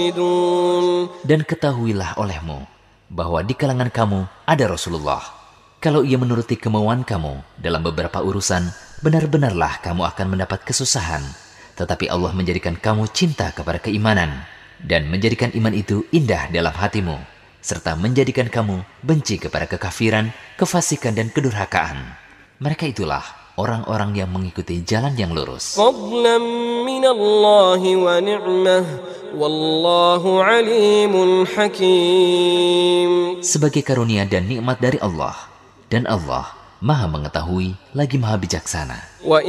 Dan ketahuilah olehmu bahwa di kalangan kamu ada Rasulullah. Kalau ia menuruti kemauan kamu dalam beberapa urusan, benar-benarlah kamu akan mendapat kesusahan. Tetapi Allah menjadikan kamu cinta kepada keimanan dan menjadikan iman itu indah dalam hatimu, serta menjadikan kamu benci kepada kekafiran, kefasikan dan kedurhakaan. Mereka itulah orang-orang yang mengikuti jalan yang lurus. Fadlan minallahi wa ni'mah, wallahu alimun hakim. Sebagai karunia dan nikmat dari Allah, dan Allah Maha mengetahui lagi Maha bijaksana.